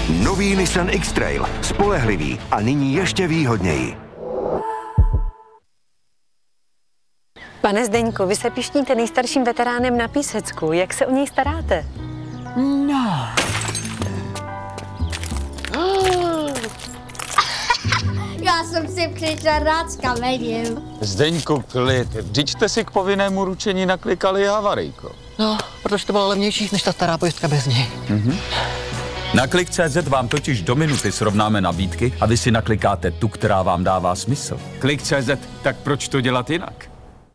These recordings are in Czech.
Nový Nissan X-Trail. Spolehlivý a nyní ještě výhodněji. Pane Zdeňku, vy se pišníte nejstarším veteránem na Písecku. Jak se o něj staráte? No. Já jsem si přišel rád s kamením. Zdeňku, klid. Vždyť jste si k povinnému ručení naklikali havarijko. No, protože to bylo levnější než ta stará pojistka bez něj. Na Klik.cz vám totiž do minuty srovnáme nabídky a vy si naklikáte tu, která vám dává smysl. Klik.cz, tak proč to dělat jinak?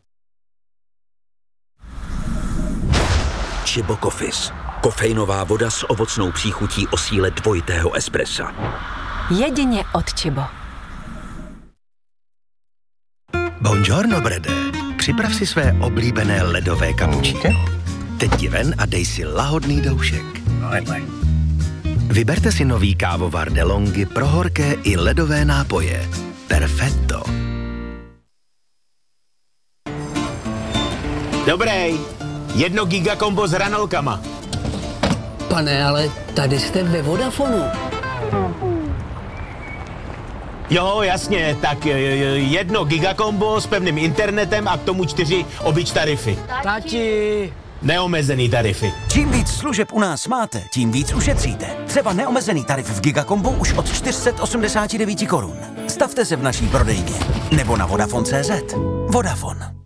Chibo Coffees. Kofeinová voda s ovocnou příchutí o síle dvojitého espressa. Jedině od Chibo. Buongiorno, Brede. Připrav si své oblíbené ledové cappuccino. Teď ti ven a dej si lahodný doušek. Vyberte si nový kávovar DeLonghi pro horké i ledové nápoje. Perfetto. Dobrý. 1 gigakombo s hranolkama. Pane, ale tady jste ve Vodafonu. Jo, jasně, tak 1 gigakombo s pevným internetem a k tomu 4 obyč tarify. Tati. Neomezený tarify. Čím víc služeb u nás máte, tím víc ušetříte. Třeba neomezený tarif v Gigakombu už od 489 korun. Stavte se v naší prodejně nebo na Vodafone.cz. Vodafone.